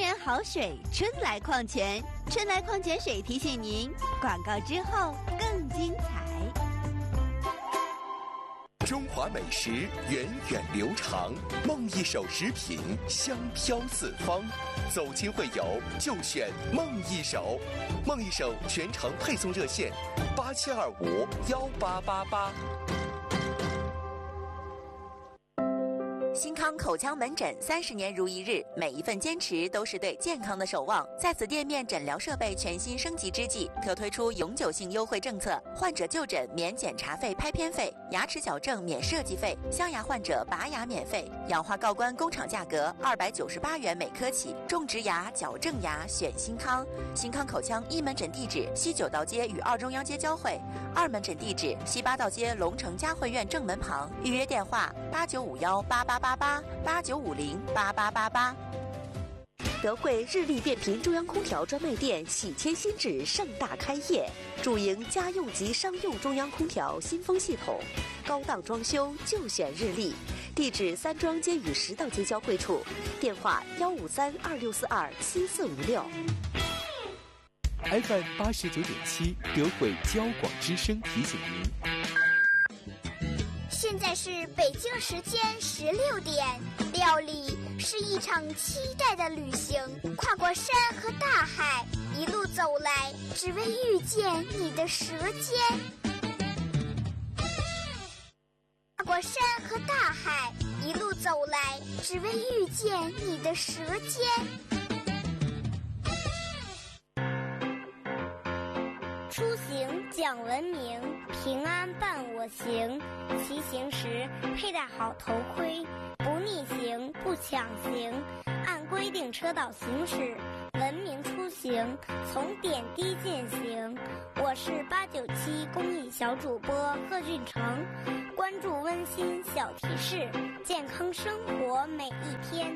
年好水，春来矿泉。春来矿泉水提醒您，广告之后更精彩。 中华美食源远流长，梦一手食品香飘四方。走亲会友就选梦一手，梦一手全程配送热线87251888。 新康口腔门诊30年如一日，每一份坚持都是对健康的守望。在此店面诊疗设备全新升级之际，特推出永久性优惠政策：患者就诊免检查费、拍片费，牙齿矫正免设计费，镶牙患者拔牙免费，氧化锆关工厂价格298元每颗起。种植牙、矫正牙选新康。新康口腔一门诊地址西9道街与2中央街交汇，2门诊地址西8道街龙城嘉汇苑正门旁。预约电话8951888889508888。 德惠日立变频中央空调专卖店喜迁新址盛大开业，主营家用及商用中央空调新风系统，高档装修就选日立。地址3庄街与10道街交汇处，电话15326427456。 FM 89.7德惠交广之声提醒您。 现在是北京时间16点，料理是一场期待的旅行，跨过山和大海，一路走来，只为遇见你的舌尖。跨过山和大海，一路走来，只为遇见你的舌尖。出行讲文明，平安伴我行。骑行时佩戴好头盔，不逆行，不抢行，按规定车道行驶，文明出行，从点滴践行。我是897公益小主播贺俊成，关注温馨小提示，健康生活每一天。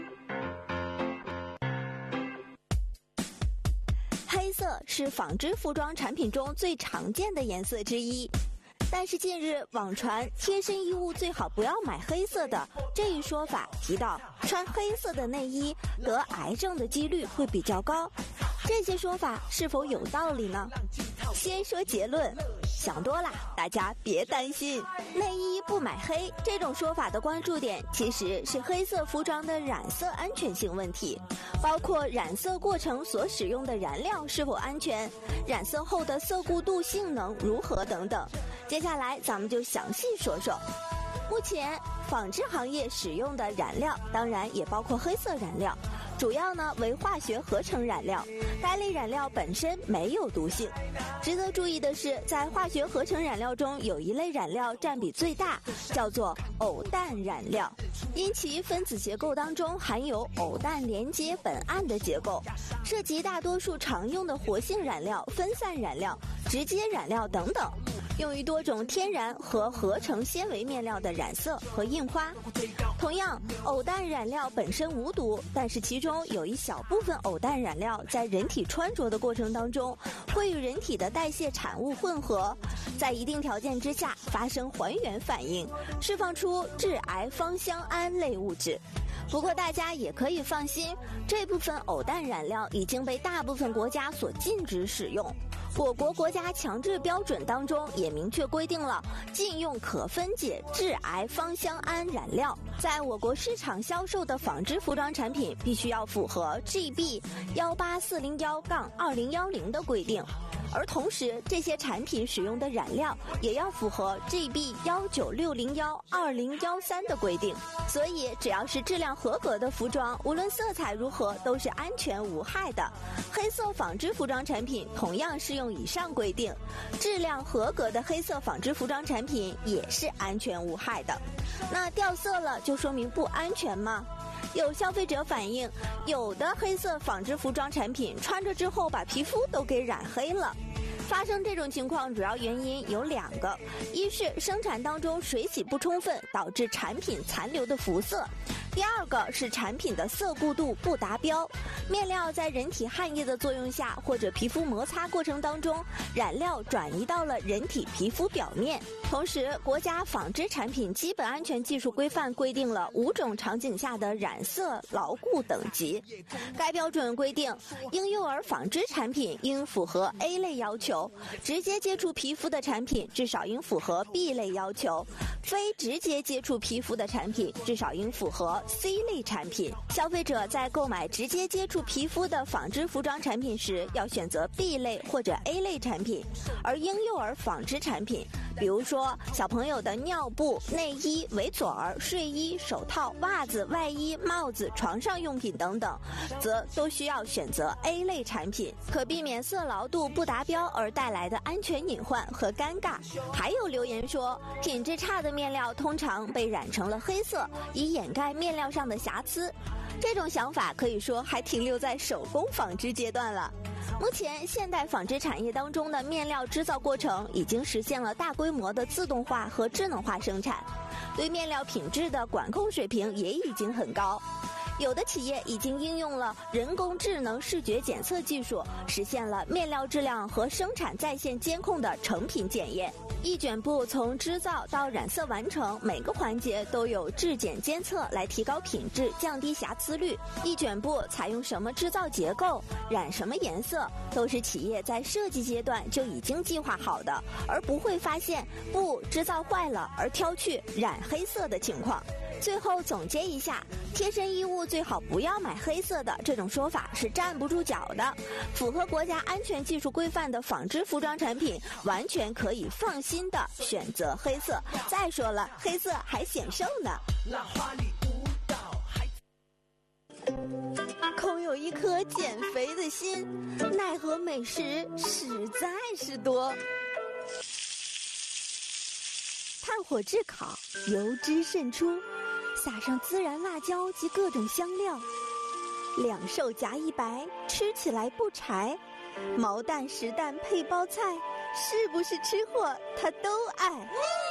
黑色是纺织服装产品中最常见的颜色之一，但是近日网传贴身衣物最好不要买黑色的这一说法提到，穿黑色的内衣得癌症的几率会比较高。这些说法是否有道理呢？先说结论，想多了，大家别担心。内衣不买黑这种说法的关注点其实是黑色服装的染色安全性问题，包括染色过程所使用的燃料是否安全，染色后的色固度性能如何等等。接下来咱们就详细说说。目前纺织行业使用的染料当然也包括黑色染料，主要呢为化学合成染料，该类染料本身没有毒性。值得注意的是，在化学合成染料中有一类染料占比最大，叫做偶氮染料，因其分子结构当中含有偶氮连接苯胺的结构，涉及大多数常用的活性染料、分散染料、直接染料等等，用于多种天然和合成纤维面料的染色和印花。同样，偶氮染料本身无毒，但是其中有一小部分偶氮染料在人体穿着的过程当中会与人体的代谢产物混合，在一定条件之下发生还原反应，释放出致癌芳香胺类物质。不过大家也可以放心，这部分偶氮染料已经被大部分国家所禁止使用。我国国家强制标准当中也明确规定了禁用可分解致癌芳香胺染料，在我国市场销售的纺织服装产品必须要符合 GB18401-2010 的规定，而同时这些产品使用的染料也要符合 GB19601-2013 的规定。所以只要是质量合格的服装，无论色彩如何都是安全无害的。黑色纺织服装产品同样适用以上规定，质量合格的黑色纺织服装产品也是安全无害的。那掉色了就说明不安全吗？有消费者反映，有的黑色纺织服装产品穿着之后把皮肤都给染黑了。发生这种情况主要原因有2个，一是生产当中水洗不充分，导致产品残留的辐色， 第二个是产品的色固度不达标，面料在人体汗液的作用下或者皮肤摩擦过程当中，染料转移到了人体皮肤表面。同时，国家纺织产品基本安全技术规范规定了5种场景下的染色牢固等级。该标准规定，婴幼儿纺织产品应符合 A 类要求，直接接触皮肤的产品至少应符合 B 类要求，非直接接触皮肤的产品至少应符合 C 类产品。消费者在购买直接接触皮肤的纺织服装产品时，要选择 B 类或者 A 类产品。而婴幼儿纺织产品，比如说小朋友的尿布、内衣、围嘴儿、睡衣、手套、袜子、外衣、帽子、床上用品等等，则都需要选择 A 类产品，可避免色牢度不达标而带来的安全隐患和尴尬。还有留言说，品质差的面料通常被染成了黑色，以掩盖面料上的瑕疵。这种想法可以说还停留在手工纺织阶段了。目前，现代纺织产业当中的面料制造过程已经实现了大规模的自动化和智能化生产，对面料品质的管控水平也已经很高。有的企业已经应用了人工智能视觉检测技术，实现了面料质量和生产在线监控的成品检验。一卷布从织造到染色完成，每个环节都有质检监测来提高品质，降低瑕疵率。一卷布采用什么制造结构，染什么颜色，都是企业在设计阶段就已经计划好的，而不会发现布制造坏了而挑去染黑色的情况。最后总结一下，贴身衣物最好不要买黑色的，这种说法是站不住脚的。符合国家安全技术规范的纺织服装产品，完全可以放心的选择黑色。再说了，黑色还显瘦呢。空有一颗减肥的心，奈何美食实在是多。炭火炙烤，油脂渗出，撒上孜然辣椒及各种香料，两瘦夹一白，吃起来不柴。毛蛋实蛋配包菜，是不是吃货他都爱。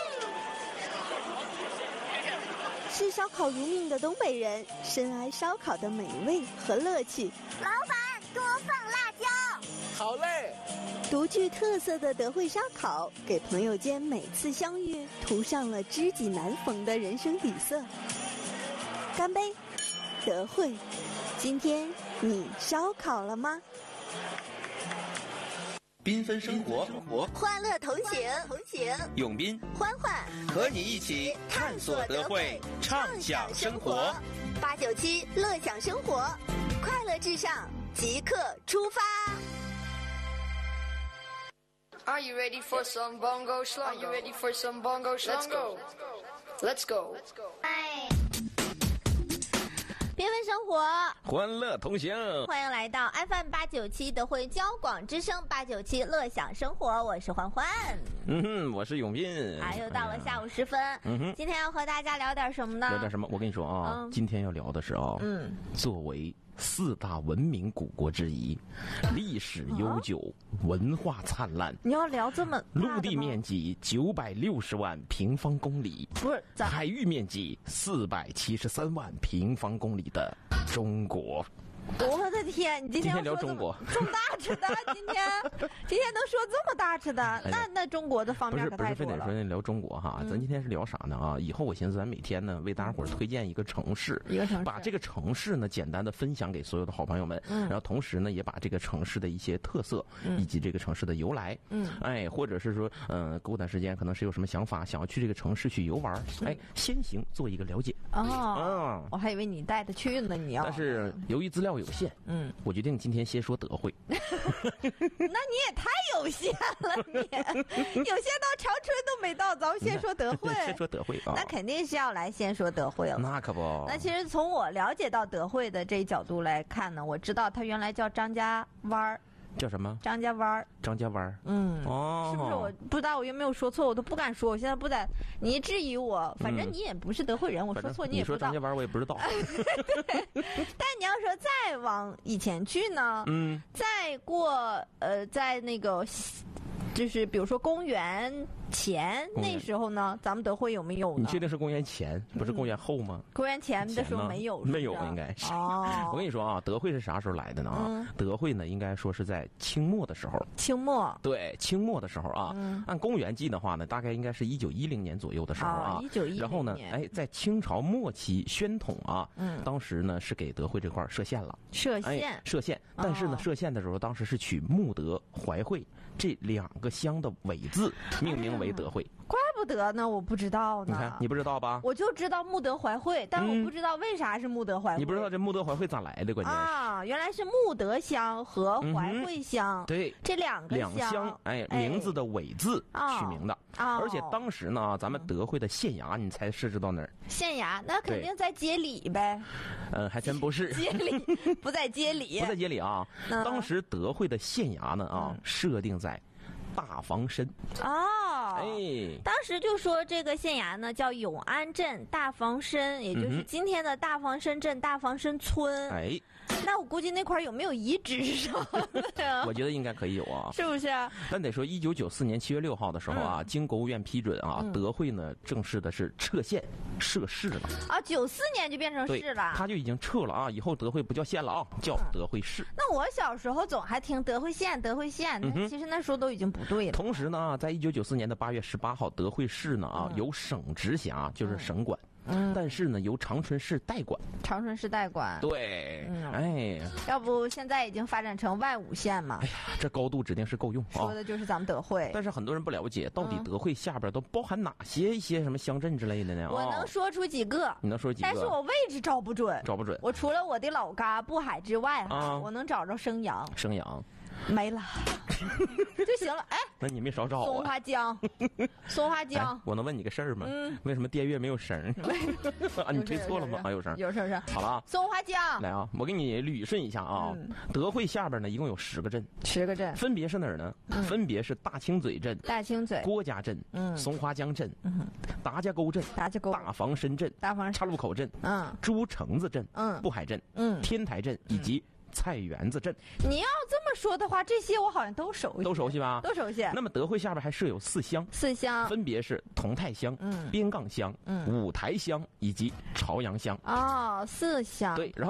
吃烧烤如命的东北人，深谙烧烤的美味和乐趣。 老板，多放辣椒。 好嘞。 独具特色的德惠烧烤，给朋友间每次相遇涂上了知己难逢的人生底色。干杯，德惠！今天你烧烤了吗？ 缤纷生活， 欢乐同行， 永斌、 欢欢和你一起探索德惠，畅享生活。 897乐享生活，快乐至上，即刻出发。 Are you ready for some bongo shlongo? Are you ready for some bongo shlongo? Let's go. 缤纷生活， 欢乐同行， 欢迎来到 FM897 德惠交广之声897乐享生活，我是欢欢。 我是永斌。 又到了下午时分。今天要和大家聊点什么呢？ 聊点什么？我跟你说啊，今天要聊的是作为4大文明古国之一，历史悠久，文化灿烂。 你要聊这么大的吗？ 陆地面积960万平方公里， 不是海域面积473万平方公里的中国。 我的天！你今天聊中国这么大吃的，今天能说这么大吃的，那中国的方面可太多了。 不是非得说聊中国哈，咱今天是聊啥呢啊？以后我寻思咱每天呢为大家伙推荐一个城市，把这个城市呢简单的分享给所有的好朋友们，然后同时呢也把这个城市的一些特色以及这个城市的由来，或者是说过段时间可能是有什么想法想要去这个城市去游玩，先行做一个了解。 我还以为你带他去呢，你要。 但是由于资料有限，我决定今天先说德惠。 那你也太有限了，你有限到长春都没到，咱们先说德惠。 先说德惠啊， 那肯定是要来先说德惠了。 那可不。 那其实从我了解到德惠的这一角度来看呢，我知道它原来叫张家湾儿。 叫什么？ 张家湾。 是不是？ 我不知道我有没有说错，我都不敢说。我现在不敢，你质疑我，反正你也不是德惠人，我说错你也不知道。 你说张家湾我也不知道。 但你要说再往以前去呢，再过在那个。就是比如说公元前那时候呢，咱们德惠有没有呢？ 你确定是公元前，不是公元后吗？ 公元前的时候没有， 没有应该是。 哦， 我跟你说啊，德惠是啥时候来的呢？德惠呢，应该说是在清末的时候。 清末。 对，清末的时候啊，按公元纪的话呢，大概应该是1910年左右的时候啊。 1910年。 然后呢，在清朝末期宣统啊，当时呢是给德惠这块设县了。 设县。 但是呢，设县的时候，当时是取慕德、怀惠这2个乡的尾字命名为德惠。 怪不得呢，我不知道呢。 你看，你不知道吧？ 我就知道慕德怀惠，但我不知道为啥是慕德怀惠。 你不知道这慕德怀惠咋来的？关键是啊，原来是慕德乡和怀惠乡， 对， 这两乡，名字的尾字取名的。而且当时呢，咱们德惠的县衙，你猜设置到哪儿？ 县衙那肯定在街里呗。 还真不是。 街里不在街里， 不在街里啊。当时德惠的县衙呢设定在大房参。 当时就说这个县衙呢叫永安镇大房参，也就是今天的大房参镇大房参村。那我估计那块有没有遗址上的呀？ 我觉得应该可以有啊， 是不是？ 但得说1994年7月6号的时候啊，经国务院批准啊，德惠呢正式的是撤县设市了啊。 94年就变成市了， 他就已经撤了啊，以后德惠不叫县了啊，叫德惠市。 那我小时候总还听德惠县，德惠县，其实那时候都已经不对了。 同时呢，在1994年的8月18号，德惠市呢由省直辖，就是省管。但是呢，由长春市代管。 长春市代管。 对， 要不现在已经发展成外5县嘛？ 哎呀，这高度指定是够用啊！ 说的就是咱们德惠。 但是很多人不了解，到底德惠下边都包含哪些一些什么乡镇之类的呢？ 我能说出几个。 你能说几个？ 但是我位置找不准。我除了我的老家渤海之外我能找着升阳。没了就行了。 那你没少找啊。 松花江。 我能问你个事儿吗？为什么电乐没有绳？你吹错了吗？有绳。 有绳。 好了啊， 松花江。 来啊，我给你捋顺一下啊。德惠下边呢一共有10个镇。分别是哪儿呢？分别是大清嘴镇、郭家镇、松花江镇、达家沟镇、大房参镇、岔路口镇、朱城子镇、渤海镇、天台镇以及菜园子镇。 你要这么说的话，这些我好像都熟悉吧？ 都熟悉。 那么德惠下边还设有4乡，分别是同泰乡、边杠乡、五台乡以及朝阳乡。 4乡。 对，然后